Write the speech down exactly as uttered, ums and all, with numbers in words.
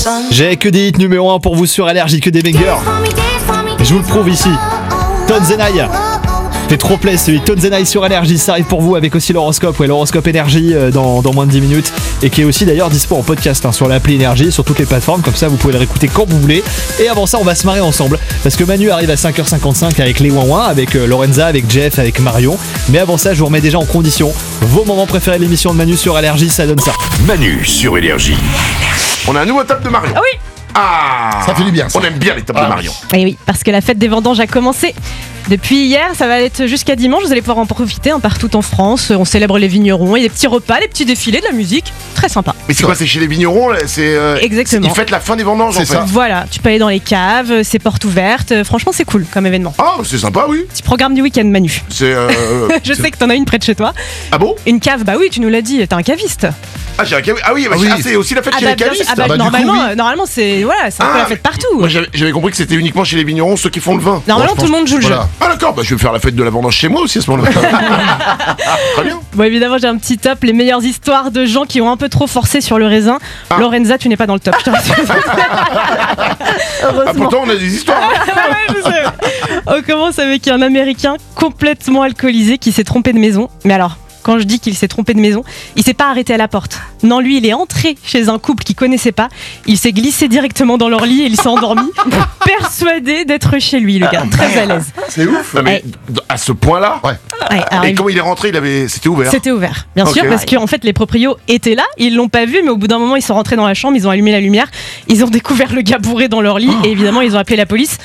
J'ai que des hits numéro un pour vous sur Énergie, que des bangers. Je vous le prouve ici. Tonzenai. Fait trop plaisir celui de Tonzenai sur Énergie, ça arrive pour vous avec aussi l'horoscope, ouais, l'horoscope Énergie euh, dans, dans moins de dix minutes et qui est aussi d'ailleurs dispo en podcast hein, sur l'appli Énergie, sur toutes les plateformes, comme ça vous pouvez le réécouter quand vous voulez. Et avant ça on va se marrer ensemble parce que Manu arrive à cinq heures cinquante-cinq avec les Ouin Ouin, avec euh, Lorenza, avec Jeff, avec Marion. Mais avant ça je vous remets déjà en condition vos moments préférés de l'émission de Manu sur Énergie, ça donne ça. Manu sur Énergie. On a un nouveau top de Marion. Ah oui. Ah, ça fait du bien ça. On aime bien les tops ah. de Marion. Et oui, parce que la fête des vendanges a commencé. Depuis hier, ça va être jusqu'à dimanche, vous allez pouvoir en profiter hein, partout en France. On célèbre les vignerons, il y a des petits repas, des petits défilés, de la musique, très sympa. Mais c'est quoi, c'est chez les vignerons là, c'est, euh, Exactement. Ils fêtent la fin des vendanges C'est en fait. ça. Voilà, tu peux aller dans les caves, c'est portes ouvertes, franchement c'est cool comme événement. Ah, c'est sympa, oui. Petit programme du week-end Manu. C'est. Euh, Je c'est- sais que t'en as une près de chez toi. Ah bon? Une cave, bah oui, tu nous l'as dit, t'es un caviste. Ah, j'ai un cavi- ah oui, bah, Ah oui. ah, c'est aussi la fête Ah chez bah, les bien sûr. cavistes. Ah bah, Bah, du normalement, coup, oui. euh, normalement c'est voilà, c'est un peu Ah, la fête partout. Moi j'avais, j'avais compris que c'était uniquement chez les vignerons, ceux qui font le vin. Normalement Bon, je tout le monde joue le jeu. Voilà. Ah d'accord, bah je vais me faire la fête de la vendange chez moi aussi à ce moment-là. Très bien. Bon évidemment j'ai un petit top, les meilleures histoires de gens qui ont un peu trop forcé sur le raisin. Ah. Lorenza, tu n'es pas dans le top, je te rassure. Ah Heureusement. pourtant on a des histoires. hein. Ouais, je sais. On commence avec un Américain complètement alcoolisé qui s'est trompé de maison. Mais alors, quand je dis qu'il s'est trompé de maison, il s'est pas arrêté à la porte. Non, lui, il est entré chez un couple qu'il connaissait pas. Il s'est glissé directement dans leur lit et il s'est endormi, persuadé d'être chez lui, le gars, très à l'aise. C'est ouf. Non, mais à ce point-là. Ouais. Ouais, alors, Et il- comment il est rentré, il avait, c'était ouvert. C'était ouvert, bien Ok. sûr, parce qu'en fait les proprios étaient là, ils l'ont pas vu, mais au bout d'un moment ils sont rentrés dans la chambre, ils ont allumé la lumière, ils ont découvert le gars bourré dans leur lit et évidemment ils ont appelé la police.